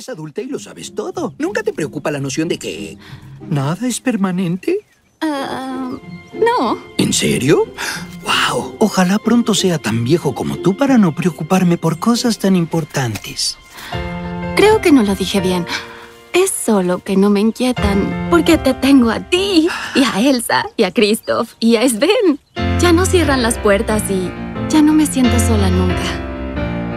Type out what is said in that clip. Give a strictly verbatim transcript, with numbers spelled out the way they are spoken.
eres adulta y lo sabes todo. ¿Nunca te preocupa la noción de que nada es permanente? Uh, no. ¿En serio? ¡Wow! Ojalá pronto sea tan viejo como tú para no preocuparme por cosas tan importantes. Creo que no lo dije bien. Es solo que no me inquietan porque te tengo a ti, y a Elsa, y a Kristoff, y a Sven. Ya no cierran las puertas y ya no me siento sola nunca.